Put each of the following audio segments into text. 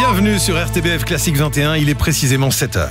Bienvenue sur RTBF Classique 21, il est précisément 7h.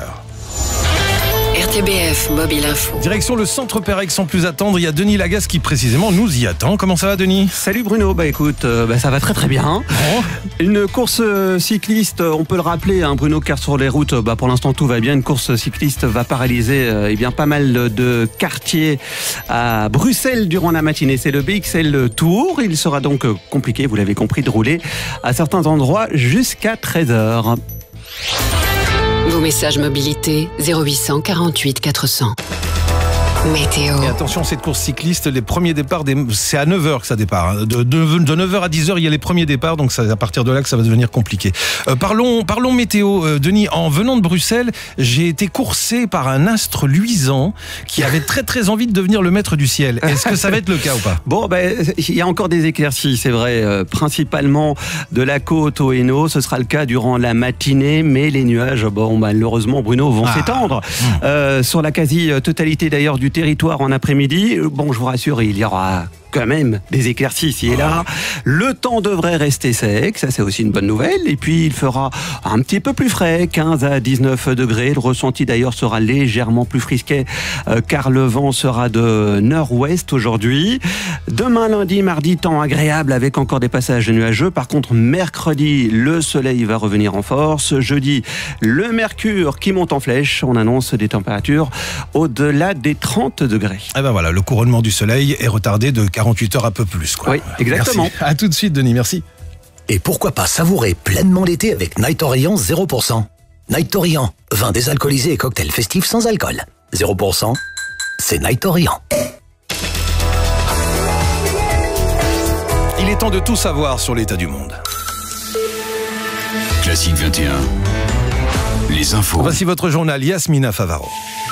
RTBF Mobile Info. Direction le centre Perec, sans plus attendre, il y a Denis Lagasse qui précisément nous y attend. Comment ça va, Denis ? Salut Bruno, écoute, ça va très très bien. Oh. Une course cycliste, on peut le rappeler, Bruno, car sur les routes, pour l'instant tout va bien. Une course cycliste va paralyser pas mal de quartiers à Bruxelles durant la matinée. C'est le BXL Tour. Il sera donc compliqué, vous l'avez compris, de rouler à certains endroits jusqu'à 13h. Vos messages mobilité 0800 48 400. Météo. Et attention, cette course cycliste, les premiers départs, c'est à 9h que ça départ. De 9h à 10h, il y a les premiers départs, donc c'est à partir de là que ça va devenir compliqué. Parlons météo, Denis. En venant de Bruxelles, j'ai été coursé par un astre luisant qui avait très très envie de devenir le maître du ciel. Est-ce que ça va être le cas ou pas ? Il y a encore des éclaircies, c'est vrai, principalement de la côte au Hainaut. Ce sera le cas durant la matinée, mais les nuages, malheureusement, Bruno, vont s'étendre sur la quasi-totalité d'ailleurs du territoire en après-midi. Je vous rassure, il y aura quand même des éclaircies ici et là. Le temps devrait rester sec, ça c'est aussi une bonne nouvelle. Et puis il fera un petit peu plus frais, 15 à 19 degrés. Le ressenti d'ailleurs sera légèrement plus frisquet car le vent sera de nord-ouest aujourd'hui. Demain, lundi, mardi, temps agréable avec encore des passages nuageux. Par contre, mercredi, le soleil va revenir en force. Jeudi, le mercure qui monte en flèche. On annonce des températures au-delà des 30 degrés. Et voilà, le couronnement du soleil est retardé de 48 heures un peu plus. Oui, exactement. Merci. À tout de suite, Denis, merci. Et pourquoi pas savourer pleinement l'été avec Night Orient 0%. Night Orient, vin désalcoolisé et cocktail festif sans alcool. 0%, c'est Night Orient. Il est temps de tout savoir sur l'état du monde. Classique 21, les infos. Voici votre journal, Yasmina Favaro.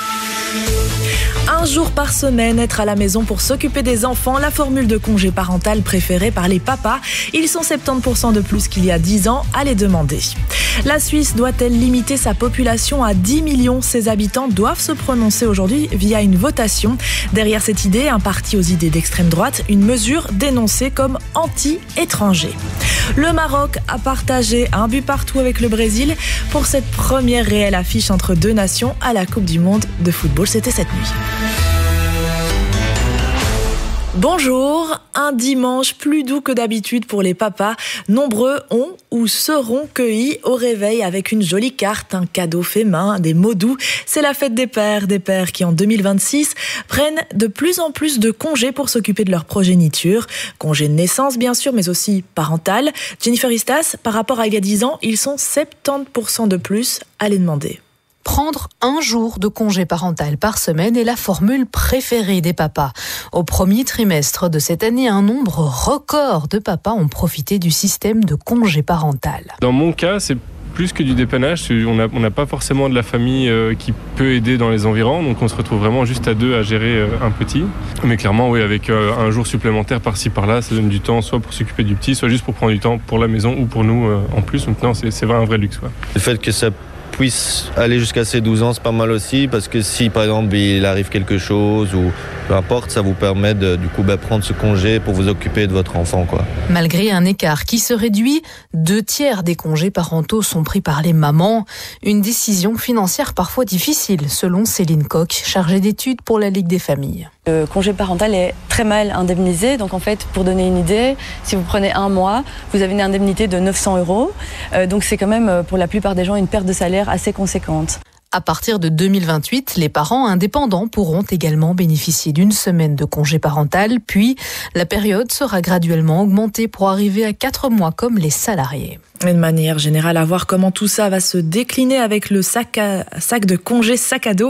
Un jour par semaine, être à la maison pour s'occuper des enfants, la formule de congé parental préférée par les papas. Ils sont 70% de plus qu'il y a 10 ans à les demander. La Suisse doit-elle limiter sa population à 10 millions ? Ses habitants doivent se prononcer aujourd'hui via une votation. Derrière cette idée, un parti aux idées d'extrême droite, une mesure dénoncée comme anti-étranger. Le Maroc a partagé un but partout avec le Brésil pour cette première réelle affiche entre deux nations à la Coupe du Monde de football. C'était cette nuit. Bonjour, un dimanche plus doux que d'habitude pour les papas. Nombreux ont ou seront cueillis au réveil avec une jolie carte, un cadeau fait main, des mots doux. C'est la fête des pères qui en 2026 prennent de plus en plus de congés pour s'occuper de leur progéniture. Congés de naissance bien sûr, mais aussi parental. Jennifer Istas, par rapport à il y a 10 ans, ils sont 70% de plus à les demander. Prendre un jour de congé parental par semaine est la formule préférée des papas. Au premier trimestre de cette année, un nombre record de papas ont profité du système de congé parental. Dans mon cas, c'est plus que du dépannage. On n'a pas forcément de la famille qui peut aider dans les environs, donc on se retrouve vraiment juste à deux à gérer un petit. Mais clairement, oui, avec un jour supplémentaire par-ci par-là, ça donne du temps soit pour s'occuper du petit, soit juste pour prendre du temps pour la maison ou pour nous en plus. Donc non, c'est un vrai luxe. Ouais. Le fait que ça puisse aller jusqu'à ses 12 ans, c'est pas mal aussi, parce que si par exemple il arrive quelque chose ou peu importe, ça vous permet de prendre ce congé pour vous occuper de votre enfant, quoi. Malgré un écart qui se réduit, 2/3 des congés parentaux sont pris par les mamans. Une décision financière parfois difficile, selon Céline Coq, chargée d'études pour la Ligue des familles. Le congé parental est très mal indemnisé. Donc en fait, pour donner une idée, si vous prenez un mois, vous avez une indemnité de 900 €. Donc c'est quand même pour la plupart des gens une perte de salaire assez conséquente. À partir de 2028, les parents indépendants pourront également bénéficier d'une semaine de congé parental, puis la période sera graduellement augmentée pour arriver à 4 mois comme les salariés. Et de manière générale, à voir comment tout ça va se décliner avec le sac de congés sac à dos.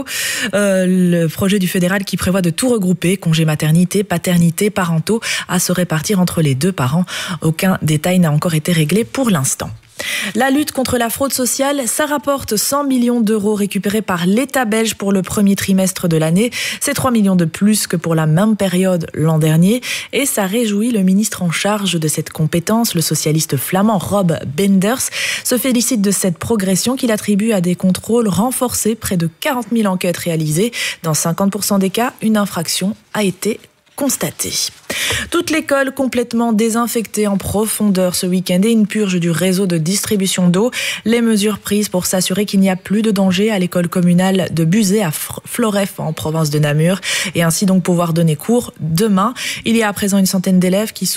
Le projet du fédéral qui prévoit de tout regrouper, congés maternité, paternité, parentaux, à se répartir entre les deux parents. Aucun détail n'a encore été réglé pour l'instant. La lutte contre la fraude sociale, ça rapporte 100 millions d'euros récupérés par l'État belge pour le premier trimestre de l'année. C'est 3 millions de plus que pour la même période l'an dernier. Et ça réjouit le ministre en charge de cette compétence, le socialiste flamand Rob Benders, se félicite de cette progression qu'il attribue à des contrôles renforcés. Près de 40 000 enquêtes réalisées. Dans 50% des cas, une infraction a été constatée. Toute l'école complètement désinfectée en profondeur ce week-end et une purge du réseau de distribution d'eau. Les mesures prises pour s'assurer qu'il n'y a plus de danger à l'école communale de Buzet à Floref en province de Namur et ainsi donc pouvoir donner cours demain. Il y a à présent une centaine d'élèves qui